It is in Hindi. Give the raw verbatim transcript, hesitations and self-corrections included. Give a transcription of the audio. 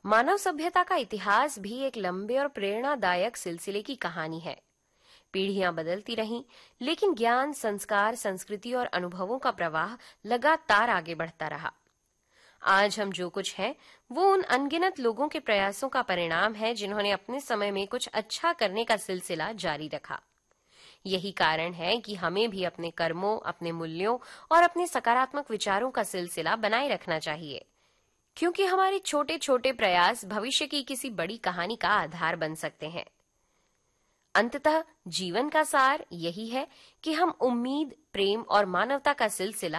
मानव सभ्यता का इतिहास भी एक लंबे और प्रेरणादायक सिलसिले की कहानी है। पीढ़ियां बदलती रहीं, लेकिन ज्ञान, संस्कार, संस्कृति और अनुभवों का प्रवाह लगातार आगे बढ़ता रहा। आज हम जो कुछ हैं, वो उन अनगिनत लोगों के प्रयासों का परिणाम है जिन्होंने अपने समय में कुछ अच्छा करने का सिलसिला जारी रखा। यही कारण है कि हमें भी अपने कर्मों, अपने मूल्यों और अपने सकारात्मक विचारों का सिलसिला बनाए रखना चाहिए, क्योंकि हमारे छोटे छोटे प्रयास भविष्य की किसी बड़ी कहानी का आधार बन सकते हैं। अंततः जीवन का सार यही है कि हम उम्मीद, प्रेम और मानवता का सिलसिला